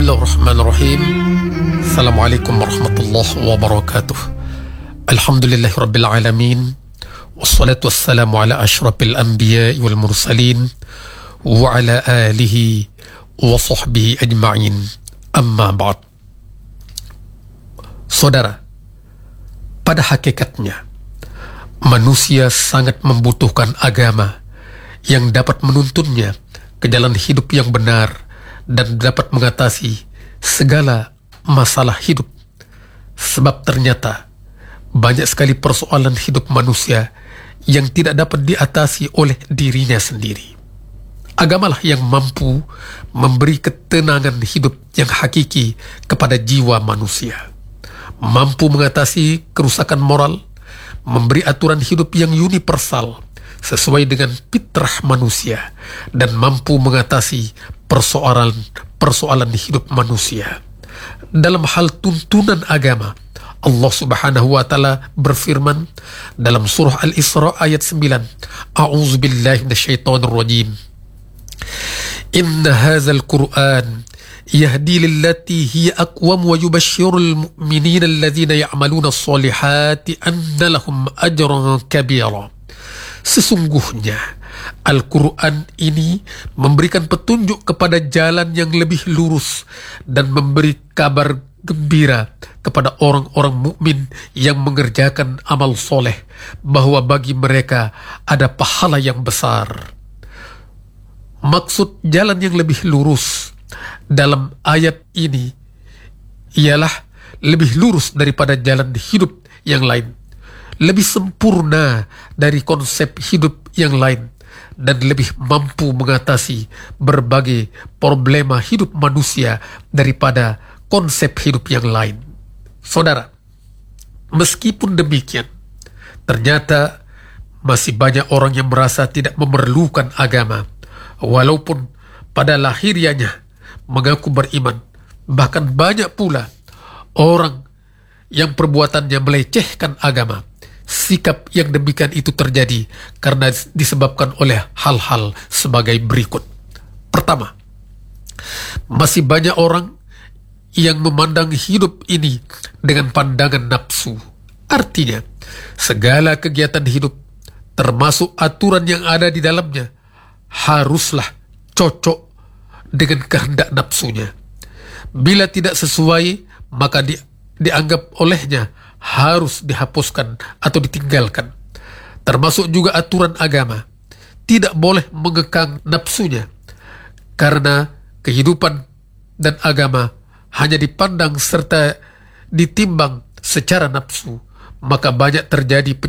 Bismillahirrahmanirrahim. Assalamualaikum warahmatullahi wabarakatuh. Alhamdulillahi rabbil alamin. Wassalatu wassalamu ala ashrafil anbiya wal mursalin wa ala alihi wa sahbihi ajma'in. Amma ba'd. Saudara, pada hakikatnya manusia sangat membutuhkan agama yang dapat menuntunnya ke jalan hidup yang benar dan dapat mengatasi segala masalah hidup. Sebab ternyata banyak sekali persoalan hidup manusia yang tidak dapat diatasi oleh dirinya sendiri. Agamalah yang mampu memberi ketenangan hidup yang hakiki kepada jiwa manusia, mampu mengatasi kerusakan moral, memberi aturan hidup yang universal sesuai dengan fitrah manusia, dan mampu mengatasi persoalan hidup manusia. Dalam hal tuntunan agama, Allah Subhanahu wa Ta'ala berfirman dalam surah Al-Isra ayat 9, A'udzubillahi minasyaitonir rajim. Inna hadzal Qur'an yahdi lillati hiya aqwam wa yubashshirul mu'minina alladzina ya'maluna as-solihati anna lahum ajran kabira. Sesungguhnya Al-Quran ini memberikan petunjuk kepada jalan yang lebih lurus dan memberi kabar gembira kepada orang-orang mukmin yang mengerjakan amal soleh bahwa bagi mereka ada pahala yang besar. Maksud jalan yang lebih lurus dalam ayat ini ialah lebih lurus daripada jalan hidup yang lain, lebih sempurna dari konsep hidup yang lain, dan lebih mampu mengatasi berbagai problema hidup manusia daripada konsep hidup yang lain. Saudara, meskipun demikian, ternyata masih banyak orang yang merasa tidak memerlukan agama, walaupun pada lahirianya mengaku beriman. Bahkan banyak pula orang yang perbuatannya melecehkan agama. Sikap yang demikian itu terjadi karena disebabkan oleh hal-hal sebagai berikut. Pertama, masih banyak orang yang memandang hidup ini dengan pandangan nafsu. Artinya, segala kegiatan hidup, termasuk aturan yang ada di dalamnya, haruslah cocok dengan kehendak nafsunya. Bila tidak sesuai, maka dianggap olehnya harus dihapuskan atau ditinggalkan. Termasuk juga aturan agama, tidak boleh mengekang nafsunya, karena kehidupan dan agama hanya dipandang serta ditimbang secara nafsu, maka banyak terjadi